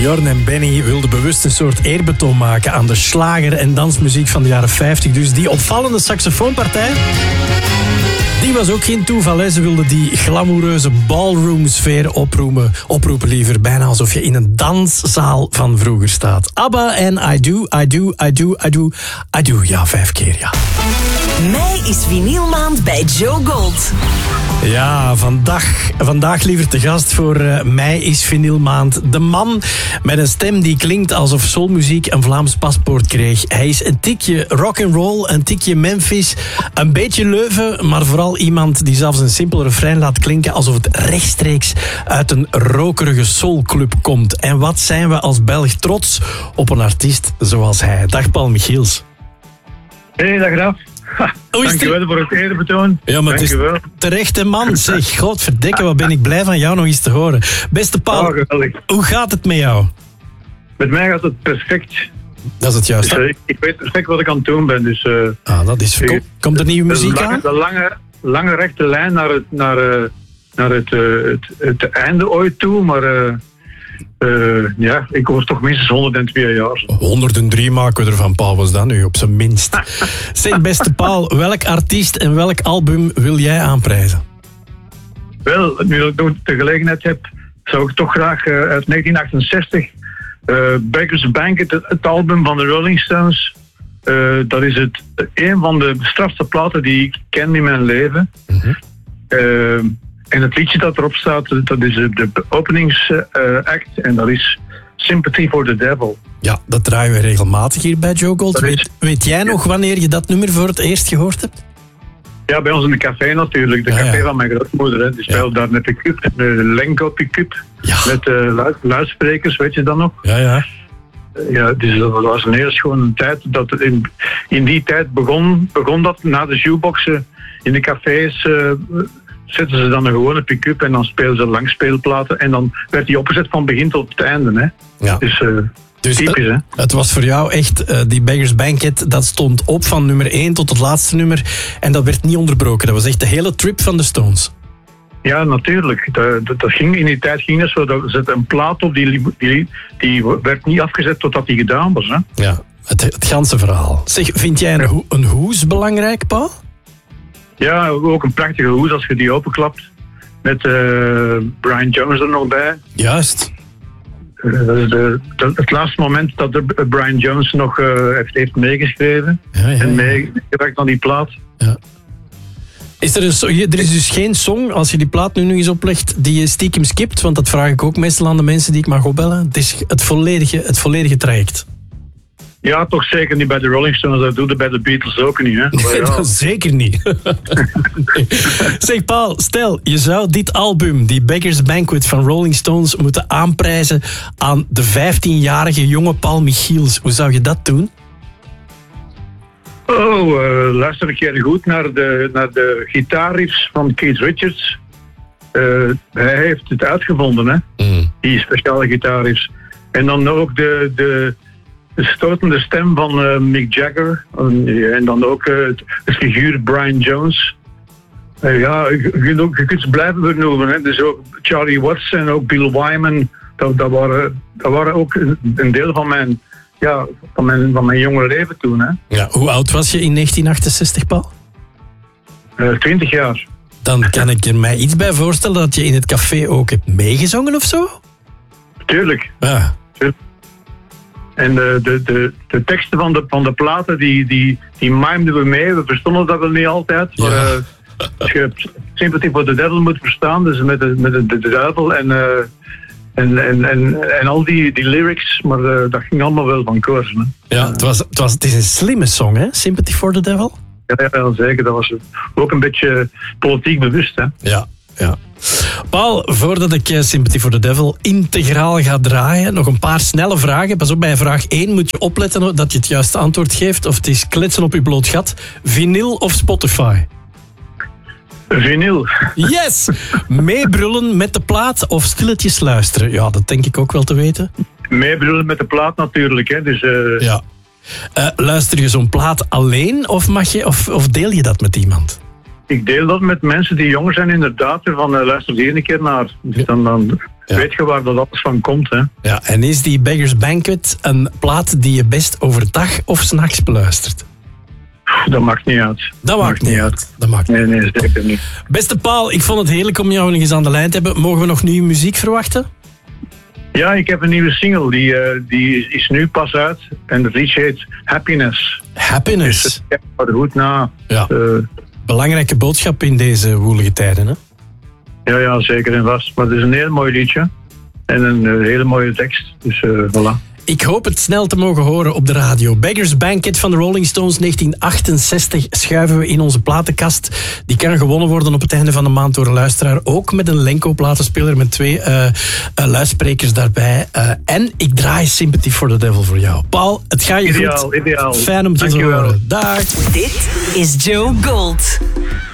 Jorn en Benny wilden bewust een soort eerbetoon maken aan de slager- en dansmuziek van de jaren 50. Dus die opvallende saxofoonpartij, die was ook geen toeval. Hè. Ze wilden die glamoureuze ballroom-sfeer oproepen liever. Bijna alsof je in een danszaal van vroeger staat. ABBA en I Do. Ja, 5 keer, ja. Mei is vinylmaand bij Joe Gold. Ja, vandaag liever te gast voor Mei is vinylmaand. De man met een stem die klinkt alsof soulmuziek een Vlaams paspoort kreeg. Hij is een tikje rock'n'roll, een tikje Memphis, een beetje Leuven, maar vooral iemand die zelfs een simpel refrein laat klinken alsof het rechtstreeks uit een rokerige soulclub komt. En wat zijn we als Belg trots op een artiest zoals hij. Dag Paul Michiels. Hey, dag Raf. Dankjewel voor het eerbetoon. Ja, maar het is terecht een man. Zeg, godverdikke, wat ben ik blij van jou nog eens te horen. Beste Paul, hoe gaat het met jou? Met mij gaat het perfect. Dat is het juist. Dus, ik weet perfect wat ik aan het doen ben. Dus, dat is komt er nieuwe muziek aan? De lange rechte lijn naar het einde ooit toe, maar ja, ik word toch minstens 102 jaar. 103 maken we ervan, Paul, was dat nu op zijn minst. Zeg, beste Paul, welk artiest en welk album wil jij aanprijzen? Wel, nu dat ik de gelegenheid heb, zou ik toch graag uit 1968 Beggars Banquet, het album van de Rolling Stones. Dat is een van de strafste platen die ik ken in mijn leven. Mm-hmm. En het liedje dat erop staat, dat is de openingsact en dat is Sympathy for the Devil. Ja, dat draaien we regelmatig hier bij Joe Gold. Weet jij nog wanneer je dat nummer voor het eerst gehoord hebt? Ja, bij ons in de café natuurlijk. De café van mijn grootmoeder. Hè. Die speelde daar met pick-up, een Lenko pick-up. Ja. Met luidsprekers, weet je dat nog? Ja. Ja, dus dat was een hele schone tijd. Dat in die tijd begon dat na de jukeboxen in de cafés. Zetten ze dan een gewone pick-up en dan spelen ze langspeelplaten. En dan werd die opgezet van begin tot het einde. Hè. Ja. Dus typisch, hè? Het was voor jou echt, die Beggars Banquet, dat stond op van nummer 1 tot het laatste nummer. En dat werd niet onderbroken. Dat was echt de hele trip van de Stones. Ja, natuurlijk. Dat ging, in die tijd ging dat zo. Er zette een plaat op, die werd niet afgezet totdat die gedaan was. Hè. Ja, het ganse verhaal. Zeg, vind jij een hoes belangrijk, Paul? Ja, ook een prachtige hoes als je die openklapt. Met Brian Jones er nog bij. Juist. Het laatste moment dat Brian Jones nog heeft meegeschreven. Ja. En meegewerkt aan die plaat. Ja. Er is dus geen song, als je die plaat nu nog eens oplegt, die je stiekem skipt? Want dat vraag ik ook meestal aan de mensen die ik mag opbellen. Het is het volledige traject. Ja, toch zeker niet bij de Rolling Stones. Dat doe je bij de Beatles ook niet. Hè? Nee, ja. dat zeker niet. Nee. Zeg Paul, stel, je zou dit album, die Beggars Banquet van Rolling Stones, moeten aanprijzen aan de 15-jarige jonge Paul Michiels. Hoe zou je dat doen? Luister een keer goed naar de gitaarriffs van Keith Richards. Hij heeft het uitgevonden, hè? Die speciale gitaarriffs. En dan ook de stotende stem van Mick Jagger. En dan ook het figuur Brian Jones. Ja, je kunt ze blijven benoemen. Hè. Dus ook Charlie Watts en ook Bill Wyman. Dat waren ook een deel van mijn jonge leven toen. Hè. Ja, hoe oud was je in 1968, Paul? 20 jaar. Dan kan ik er mij iets bij voorstellen dat je in het café ook hebt meegezongen of zo? Tuurlijk. Ja. En de teksten van de platen, die mimeden we mee. We verstonden dat wel niet altijd. Maar als je Sympathy for the Devil moet verstaan, dus met de duivel en al die lyrics, maar dat ging allemaal wel van koers. Hè. Ja, het is een slimme song, hè? Sympathy for the Devil? Ja, zeker. Dat was ook een beetje politiek bewust, hè. Ja. Paul, voordat ik Sympathy for the Devil integraal ga draaien, nog een paar snelle vragen. Pas op, bij vraag 1 moet je opletten dat je het juiste antwoord geeft, of het is kletsen op je bloot gat. Vinyl of Spotify? Vinyl. Yes! Meebrullen met de plaat of stilletjes luisteren? Ja, dat denk ik ook wel te weten. Meebrullen met de plaat natuurlijk, hè. Dus, ja. Luister je zo'n plaat alleen of deel je dat met iemand? Ik deel dat met mensen die jong zijn, inderdaad. Van luister die een keer naar. Dus dan weet je waar dat alles van komt, hè? Ja, en is die Beggars Banquet een plaat die je best overdag of 's nachts beluistert? Dat maakt niet uit. Dat maakt niet uit. Nee, zeker niet. Beste Paul, ik vond het heerlijk om jou nog eens aan de lijn te hebben. Mogen we nog nieuwe muziek verwachten? Ja, ik heb een nieuwe single. Die is nu pas uit. En het liedje heet Happiness. Happiness. Dus kijk maar goed na. Ja. Belangrijke boodschap in deze woelige tijden, hè? Ja, zeker en vast. Maar het is een heel mooi liedje. En een hele mooie tekst. Dus voilà. Ik hoop het snel te mogen horen op de radio. Beggars Banquet van de Rolling Stones 1968 schuiven we in onze platenkast. Die kan gewonnen worden op het einde van de maand door een luisteraar. Ook met een Lenko-platenspeler met 2 luidsprekers daarbij. En ik draai Sympathy for the Devil voor jou. Paul, het gaat je goed. Ideaal. Fijn om je te horen. Dag. Dit is Joe Gold.